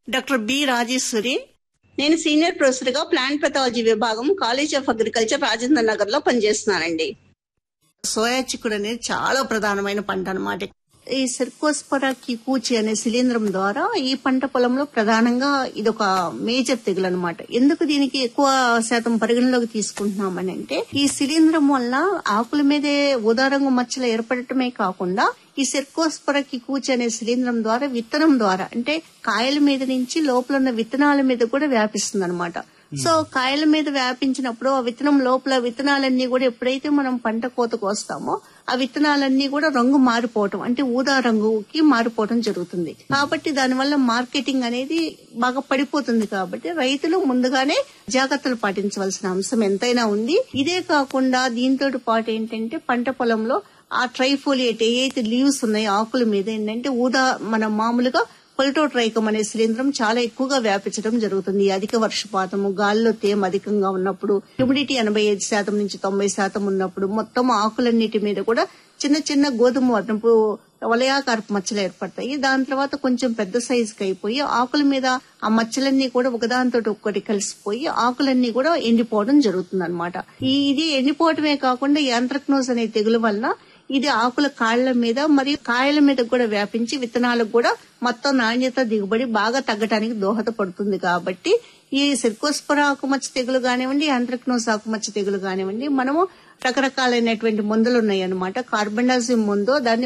Doctor B Rajeshwari. నేను senior professor గా plant pathology విభాగం college of agriculture Rajendra Nagar లో పనిచేస్తున్నానండి. సోయా చిక్కుడు అనేది చాలా ప్రధానమైన పంట అన్నమాట. ఈ సెర్కోస్పరా కికూచి అనే శిలీంధ్రం ద్వారా ఈ పంట పొలంలో ప్రధానంగా ఇదొక మేజర్ తెగులు అనమాట. ఎందుకు దీనికి ఎక్కువ శాతం పరిగణలోకి తీసుకుంటున్నామని అంటే, ఈ శిలీంధ్రం వల్ల ఆకుల మీదే ఊదారంగు మచ్చలు ఏర్పడటమే కాకుండా ఈ సెర్కోస్పరా కికూచి అనే శిలీంధ్రం ద్వారా విత్తనం ద్వారా అంటే కాయల మీద నుంచి లోపల ఉన్న విత్తనాల మీద కూడా వ్యాపిస్తుంది అనమాట. సో కాయల మీద వ్యాపించినప్పుడు ఆ విత్తనం లోపల విత్తనాలన్నీ కూడా ఎప్పుడైతే మనం పంట కోతకు వస్తామో ఆ విత్తనాలన్నీ కూడా రంగు మారిపోవటం అంటే ఊదా రంగుకి మారిపోవటం జరుగుతుంది. కాబట్టి దానివల్ల మార్కెటింగ్ అనేది బాగా పడిపోతుంది. కాబట్టి రైతులు ముందుగానే జాగ్రత్తలు పాటించవలసిన అంశం ఎంతైనా ఉంది. ఇదే కాకుండా దీంతో పాటు ఏంటంటే పంట పొలంలో ఆ ట్రైఫోలియేట్ ఏదైతే లీవ్స్ ఉన్నాయో ఆకుల మీద ఏంటంటే ఊదా మనం మామూలుగా పొలిటోట్రైకం అనే శిలీంధ్రం చాలా ఎక్కువగా వ్యాపించడం జరుగుతుంది. అధిక వర్షపాతము, గాలిలో తేమ అధికంగా ఉన్నప్పుడు, హ్యూమిడిటీ 85% నుంచి 90% ఉన్నప్పుడు మొత్తం ఆకులన్నిటి మీద కూడా చిన్న చిన్న గోధుమ వర్ణపు వలయాకారపు మచ్చలు ఏర్పడతాయి. దాని తర్వాత కొంచెం పెద్ద సైజుకి అయిపోయి ఆకుల మీద ఆ మచ్చలన్నీ కూడా ఒకదానితో ఒక్కటి కలిసిపోయి ఆకులన్నీ కూడా ఎండిపోవడం జరుగుతుంది అనమాట. ఇది ఎండిపోవటమే కాకుండా యాంత్రక్నోస్ అనే తెగులు వలన ఇది ఆకుల కాళ్ల మీద మరియు కాయల మీద కూడా వ్యాపించి విత్తనాలకు కూడా మొత్తం నాణ్యత దిగుబడి బాగా తగ్గడానికి దోహదపడుతుంది. కాబట్టి ఈ సెర్కోస్పరా ఆకుమచ్చ తెగులు కానివ్వండి, యాంత్రక్నోస్ ఆకుమచ్చ తెగులు కానివ్వండి, మనము రకరకాలైనటువంటి మందులు ఉన్నాయి అనమాట. కార్బెండాజిమ్ ముందు దాన్ని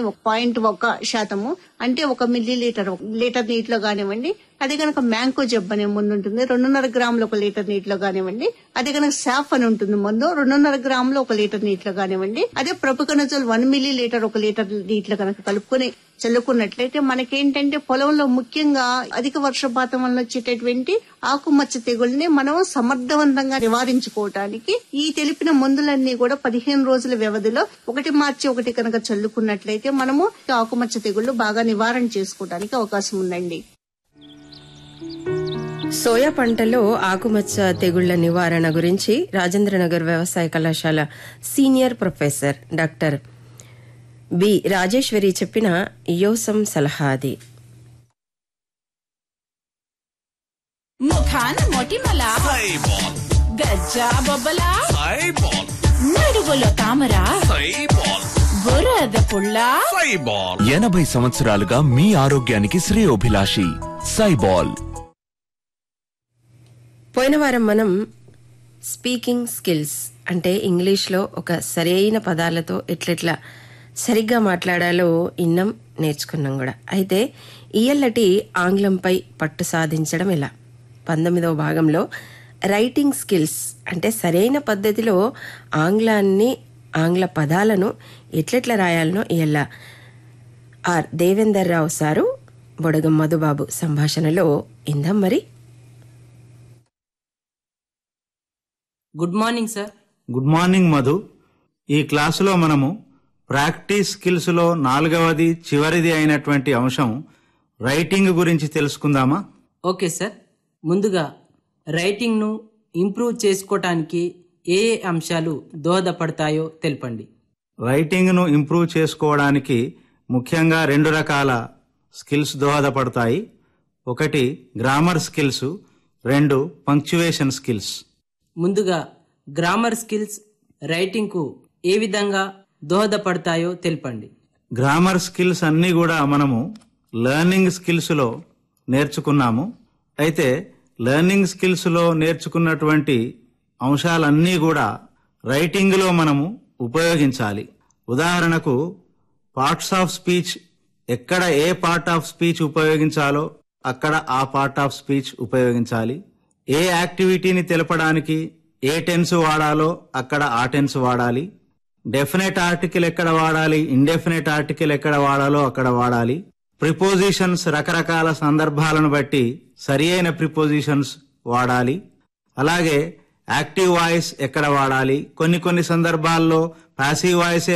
0.1% అంటే 1 మిల్లీలీటర్ లీటర్ నీటిలో కానివ్వండి, అదే కనుక మ్యాంకో జబ్ అనే ముందు ఉంటుంది 2.5 గ్రాములు 1 లీటర్ నీటిలో కానివ్వండి, అదే కనుక సాఫ్ అని ఉంటుంది ముందు 2.5 గ్రాములు 1 లీటర్ నీటిలో కానివ్వండి, అదే ప్రొపికనజోల్ 1 మిల్లీలీటర్ 1 లీటర్ నీటిలో కనుక కలుపుకొని చల్లుకున్నట్లయితే మనకేంటంటే పొలంలో ముఖ్యంగా అధిక వర్షపాతం వల్ల వచ్చేటటువంటి ఆకుమచ్చ తెగుల్ని మనం సమర్థవంతంగా నివారించుకోవటానికి ఈ తెలిపిన మందులన్నీ కూడా 15 రోజుల వ్యవధిలో 1 మార్చి 1 కనుక చల్లుకున్నట్లయితే మనము ఆకుమచ్చ తెగుళ్లు బాగా నివారణ చేసుకోవడానికి అవకాశం ఉందండి. సోయా పంటలో ఆకుమచ్చ తెగుళ్ల నివారణ గురించి రాజేంద్రనగర్ వ్యవసాయ కళాశాల senior professor doctor B Rajeshwari చెప్పిన యోసం సలహా అది. ముఖాన మొటిమల గజ్జా బొబ్బల నడువులో తామర బురద పుల్ల 80 సంవత్సరాలుగా మీ ఆరోగ్యానికి శ్రేయోభిలాషి సైబాల్. పోయిన వారం మనం స్పీకింగ్ స్కిల్స్ అంటే ఇంగ్లీష్లో ఒక సరైన పదాలతో ఎట్లెట్లా సరిగ్గా మాట్లాడాలో ఇన్నం నేర్చుకున్నాం కూడా. అయితే ఇయ్యల్లటి ఆంగ్లంపై పట్టు సాధించడం ఎలా 19వ భాగంలో రైటింగ్ స్కిల్స్ అంటే సరైన పద్ధతిలో ఆంగ్ల పదాలను ఎట్లెట్లా రాయాలనో ఇయ్యల్ల are Devender Rao sir Bodagam Madhubabu సంభాషణలో ఇందాం మరి. Good morning sir. Good morning Madhu. ఈ క్లాసులో మనము ప్రాక్టీస్ స్కిల్స్ లో 4వది చివరిది అయినటువంటి అంశం రైటింగ్ గురించి తెలుసుకుందామా? Okay sir. ముందుగా రైటింగ్ ను ఇంప్రూవ్ చేసుకోవటానికి ఏ ఏ అంశాలు దోహదపడతాయో తెలపండి. రైటింగ్ ను ఇంప్రూవ్ చేసుకోవడానికి ముఖ్యంగా 2 రకాల స్కిల్స్ దోహదపడతాయి. ఒకటి గ్రామర్ స్కిల్స్, 2 పంక్చువేషన్ స్కిల్స్. ముందుగా గ్రామర్ స్కిల్స్ రైటింగ్ కు ఏ విధంగా దోహదపడతాయో తెలపండి. గ్రామర్ స్కిల్స్ అన్ని కూడా మనము లెర్నింగ్ స్కిల్స్ లో నేర్చుకున్నాము. అయితే లెర్నింగ్ స్కిల్స్ లో నేర్చుకున్నటువంటి అంశాలన్నీ కూడా రైటింగ్ లో మనము ఉపయోగించాలి. ఉదాహరణకు పార్ట్స్ ఆఫ్ స్పీచ్, ఎక్కడ ఏ పార్ట్ ఆఫ్ స్పీచ్ ఉపయోగించాలో అక్కడ ఆ పార్ట్ ఆఫ్ స్పీచ్ ఉపయోగించాలి. ఏ యాక్టివిటీని తెలపడానికి ఏ టెన్స్ వాడాలో అక్కడ ఆ టెన్స్ వాడాలి. డెఫినెట్ ఆర్టికల్ ఎక్కడ వాడాలి, ఇండెఫినెట్ ఆర్టికల్ ఎక్కడ వాడాలో అక్కడ వాడాలి. ప్రిపోజిషన్స్ రకరకాల సందర్భాలను బట్టి సరి అయిన ప్రిపోజిషన్స్ వాడాలి. అలాగే యాక్టివ్ వాయిస్ ఎక్కడ వాడాలి, కొన్ని సందర్భాల్లో పాసివ్ వాయిస్